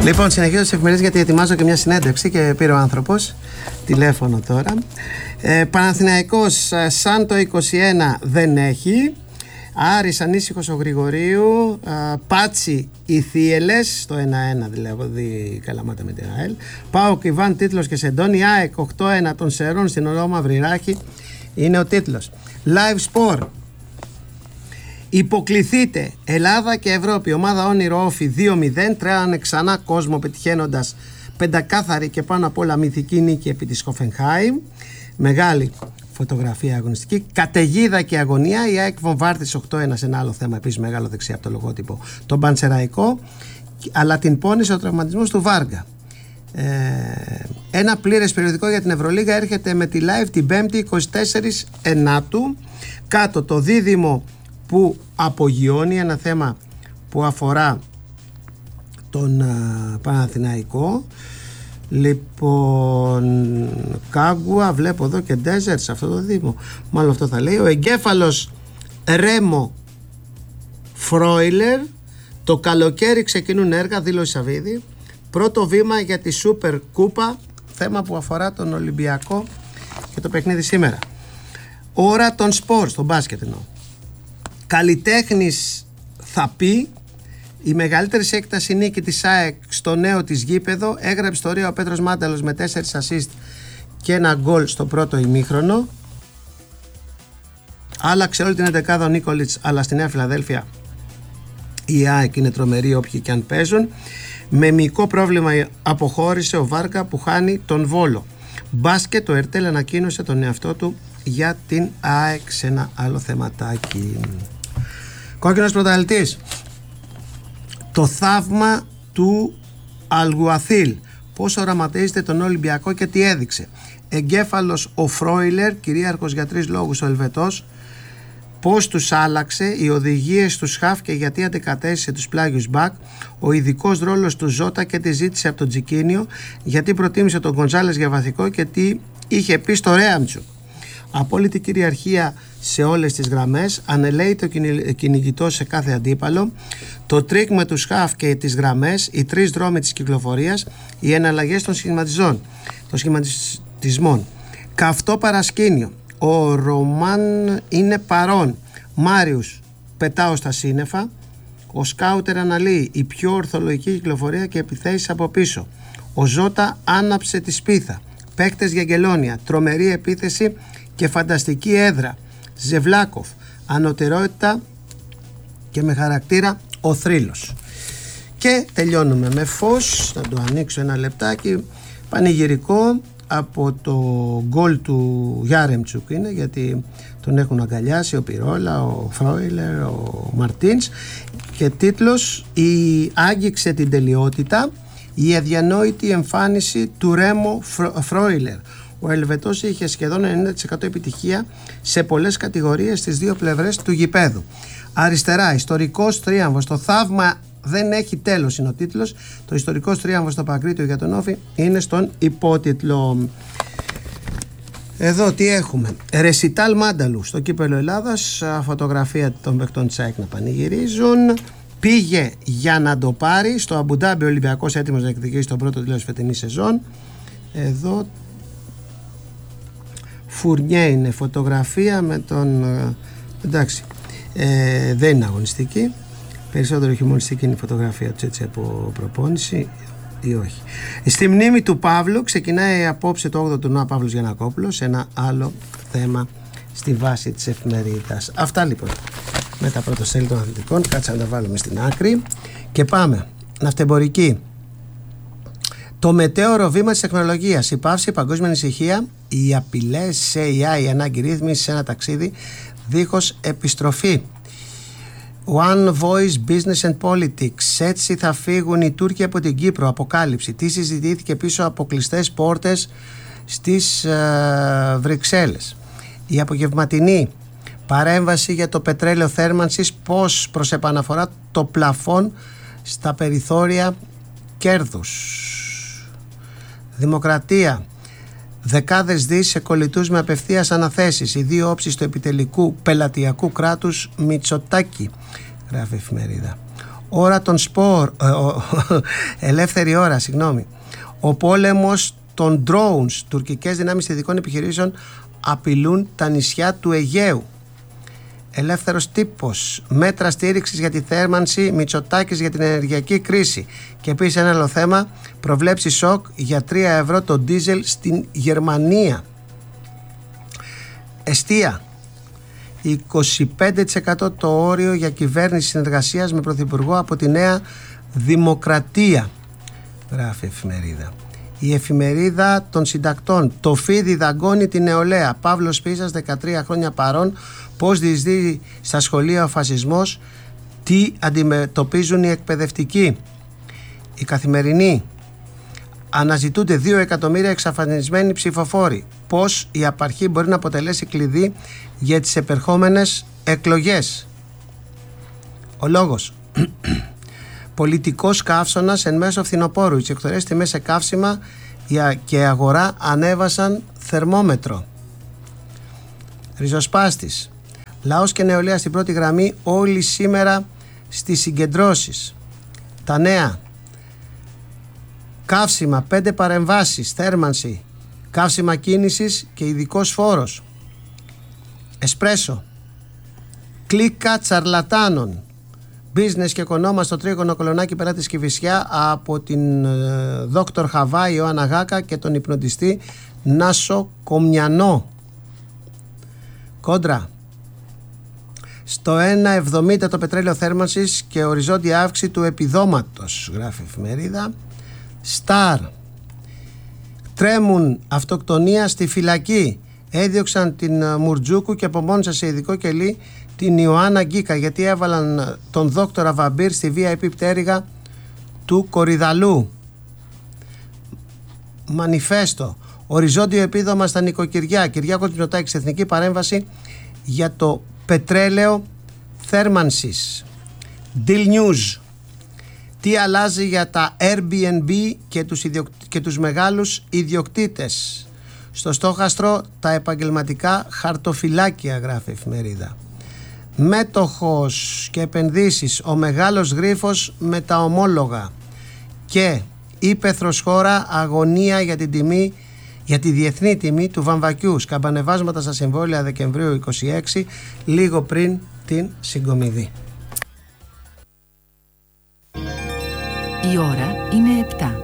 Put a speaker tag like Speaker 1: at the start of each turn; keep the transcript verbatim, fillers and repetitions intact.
Speaker 1: Λοιπόν, συνεχίζω τις εφημερίδες γιατί ετοιμάζω και μια συνέντευξη και πήρε ο άνθρωπος τηλέφωνο τώρα. ε, Παναθηναϊκός σαν το είκοσι ένα δεν έχει. Άρης ανήσυχος ο Γρηγορίου. α, Πάτσι οι Θίελες στο ένα ένα, δηλαδή Καλαμάτα με την ΑΕΛ. ΠΑΟΚ Ιβάν τίτλος και Σεντόνι. ΑΕΚ οκτώ ένα των Σερών στην Ολόμαυρη Ράχη είναι ο τίτλος. Live Sport. Υποκληθείτε Ελλάδα και Ευρώπη. Ομάδα όνειρο όφι δύο μηδέν. Τρέανε ξανά κόσμο πετυχαίνοντας πεντακάθαρη και πάνω απ' όλα μυθική νίκη επί της Χοφενχάιμ. Μεγάλη φωτογραφία αγωνιστική. Καταιγίδα και αγωνία. Η ΑΕΚ βομβάρδισε οκτώ ένα σε ένα άλλο θέμα, επίσης μεγάλο δεξιά από το λογότυπο, τον Πανσεραϊκό, αλλά την πόνισε ο τραυματισμός του Βάργα. Ε, ένα πλήρες περιοδικό για την Ευρωλίγα έρχεται με τη live την Πέμπτη είκοσι τέσσερις Ενάτου. Κάτω το δίδυμο που απογειώνει, ένα θέμα που αφορά τον α, Παναθηναϊκό. Λοιπόν, Κάγκουα, βλέπω εδώ και Ντέζερ σε αυτό το δήμο. Μάλλον αυτό θα λέει. Ο εγκέφαλος Ρέμο Φρόιλερ. Το καλοκαίρι ξεκινούν έργα, δήλωσε Σαββίδη. Πρώτο βήμα για τη Σούπερ Κούπα. Θέμα που αφορά τον Ολυμπιακό και το παιχνίδι σήμερα. Ώρα των σπορ, στον μπάσκετ εννοώ. Καλλιτέχνης θα πει. Η μεγαλύτερη σε έκταση νίκη της ΑΕΚ στο νέο της γήπεδο. Έγραψε ιστορία ο Πέτρος Μάνταλος με τέσσερις ασίστ και ένα γκολ στο πρώτο ημίχρονο. Άλλαξε όλη την εντεκάδα ο Νίκολιτς, αλλά στη Νέα Φιλαδέλφια η ΑΕΚ είναι τρομερή όποιοι και αν παίζουν. Με μυϊκό πρόβλημα αποχώρησε ο Βάρκα που χάνει τον Βόλο. Μπάσκετ, το Ερτέλ ανακοίνωσε τον εαυτό του για την ΑΕΚ σε ένα άλλο θεματάκι. Κόκκινος πρωταθλητής. Το θαύμα του Αλγουαθίλ. Πώς οραματίζεται τον Ολυμπιακό και τι έδειξε. Εγκέφαλος ο Φρόιλερ, κυρίαρχος για τρεις λόγους ο Ελβετός. Πώς τους άλλαξε, οι οδηγίες του Σχαφ και γιατί αντικατέστησε τους πλάγιους μπακ. Ο ειδικός ρόλος του Ζώτα και τη ζήτησε από τον Τζικίνιο. Γιατί προτίμησε τον Γκοντζάλες για βαθικό και τι είχε πει στο Ρέαμτσου. Απόλυτη κυριαρχία σε όλες τις γραμμές, ανελαίει το κυνηγητό σε κάθε αντίπαλο, το τρίκ με τους χαφ και τις γραμμές, οι τρεις δρόμοι της κυκλοφορίας, οι εναλλαγές των σχηματιζών, των σχηματισμών. Καυτό παρασκήνιο, ο Ρωμάν είναι παρόν, Μάριους πετάω στα σύννεφα, ο Σκάουτερ αναλύει η πιο ορθολογική κυκλοφορία και επιθέσεις από πίσω, ο Ζώτα άναψε τη σπίθα, παίκτες για γελόνια, τρομερή επίθεση και φανταστική έδρα. Ζεβλάκοφ, ανωτερότητα και με χαρακτήρα ο θρύλος. Και τελειώνουμε με φως, να το ανοίξω ένα λεπτάκι, πανηγυρικό από το γκολ του Γιάρεμτσουκ είναι, γιατί τον έχουν αγκαλιάσει ο Πυρόλα, ο Φρόιλερ, ο Μαρτίνς, και τίτλος «Η άγγιξε την τελειότητα, η αδιανόητη εμφάνιση του Ρέμο Φρόιλερ». Ο Ελβετός είχε σχεδόν ενενήντα τοις εκατό επιτυχία σε πολλές κατηγορίες στις δύο πλευρές του γηπέδου. Αριστερά, ιστορικός τρίαμβος. Το θαύμα δεν έχει τέλος είναι ο τίτλος. Το ιστορικός τρίαμβος στο Παγκρίτιο για τον Όφη είναι στον υπότιτλο. Εδώ τι έχουμε. Ρεσιτάλ Μάνταλου στο κύπελλο Ελλάδας. Φωτογραφία των παιχτών της ΑΕΚ να πανηγυρίζουν. Πήγε για να το πάρει. Στο Αμπουντάμπι ο Ολυμπιακός έτοιμος να εκδικήσει τον πρώτο τίτλο της φετινής σεζόν. Εδώ Φουρνιέ είναι φωτογραφία με τον. Εντάξει, ε, δεν είναι αγωνιστική. Περισσότερο χειμωνιστική είναι η φωτογραφία του, έτσι, από προπόνηση ή όχι. Στη μνήμη του Παύλου ξεκινάει απόψε το όγδοο τουρνουά Παύλος Γιαννακόπουλος, ένα άλλο θέμα στη βάση της εφημερίδας. Αυτά λοιπόν με τα πρωτοσέλιδα των αθλητικών. Κάτσε να τα βάλουμε στην άκρη και πάμε. Ναυτεμπορική. Το μετέωρο βήμα της τεχνολογίας. Η πάυση, η παγκόσμια ανησυχία, οι απειλές σε έι άι, η ανάγκη ρύθμιση σε ένα ταξίδι δίχως επιστροφή. One Voice Business and Politics. Έτσι θα φύγουν οι Τούρκοι από την Κύπρο. Αποκάλυψη. Τι συζητήθηκε πίσω από κλειστές πόρτες στις ε, Βρυξέλλες. Η απογευματινή παρέμβαση για το πετρέλαιο θέρμανσης. Πώς προς επαναφορά το πλαφόν στα περιθώρια κέρδους. Δημοκρατία. Δεκάδες δις σε κολλητούς με απευθείας αναθέσεις. Οι δύο όψεις του επιτελικού πελατειακού κράτους Μητσοτάκη, γράφει η εφημερίδα. Ώρα των σπορ, ε, ο, ελεύθερη ώρα, συγγνώμη. Ο πόλεμος των drones, τουρκικές δυνάμεις ειδικών επιχειρήσεων απειλούν τα νησιά του Αιγαίου. Ελεύθερος τύπος, μέτρα στήριξης για τη θέρμανση, Μητσοτάκης για την ενεργειακή κρίση. Και επίσης ένα άλλο θέμα, προβλέψει σοκ για τρία ευρώ το ντίζελ στην Γερμανία. Εστία, είκοσι πέντε τοις εκατό το όριο για κυβέρνηση συνεργασίας με πρωθυπουργό από τη Νέα Δημοκρατία, γράφει εφημερίδα. Η εφημερίδα των συντακτών, το φίδι δαγκώνει τη νεολαία. Παύλος Πίσας, δεκατρία χρόνια παρών, πώς διεισδύει στα σχολεία ο φασισμός, τι αντιμετωπίζουν οι εκπαιδευτικοί. Η Καθημερινή, αναζητούνται δύο εκατομμύρια εξαφανισμένοι ψηφοφόροι. Πώς η απαρχή μπορεί να αποτελέσει κλειδί για τις επερχόμενες εκλογές. Ο Λόγος, πολιτικός καύσωνας εν μέσω φθινοπόρου. Οι εξωτερικές τιμές σε καύσιμα και αγορά ανέβασαν θερμόμετρο. Ριζοσπάστης, λαός και νεολαία στην πρώτη γραμμή, όλοι σήμερα στις συγκεντρώσεις. Τα νέα, καύσιμα, πέντε παρεμβάσεις, θέρμανση, καύσιμα κίνησης και ειδικός φόρος. Εσπρέσο, κλίκα τσαρλατάνων, business και οικονόμα στο τρίγωνο Κολονάκι πέρα τη Κηφισιά από την ε, δόκτωρ Χαβά Ιωάννα Γάκα και τον υπνοτιστή Νάσο Κομιανό. Κόντρα, στο ένα εβδομήντα το πετρέλαιο θέρμανσης και οριζόντια αύξηση του επιδόματος, γράφει η εφημερίδα. Σταρ, τρέμουν αυτοκτονία στη φυλακή, έδιωξαν την Μουρτζούκου και απομόνωσαν σε ειδικό κελί την Ιωάννα Γκίκα γιατί έβαλαν τον δόκτορα Βαμπύρ στη βι άι πι πτέρυγα του Κορυδαλού. Μανιφέστο, οριζόντιο επίδομα στα νοικοκυριά, Κυριάκος Μητσοτάκης, εθνική παρέμβαση για το πετρέλαιο θέρμανσης. Deal News, τι αλλάζει για τα Airbnb και τους, ιδιοκ... και τους μεγάλους ιδιοκτήτες. Στο στόχαστρο τα επαγγελματικά χαρτοφυλάκια, γράφει η εφημερίδα. Μέτοχος και επενδύσεις, ο μεγάλος γρίφος με τα ομόλογα. Και ύπαιθρος χώρα, αγωνία για την τιμή, για τη διεθνή τιμή του βαμβακιού. Σκαμπανεβάσματα στα συμβόλαια Δεκεμβρίου είκοσι έξι, λίγο πριν την συγκομιδή.
Speaker 2: Η ώρα είναι επτά.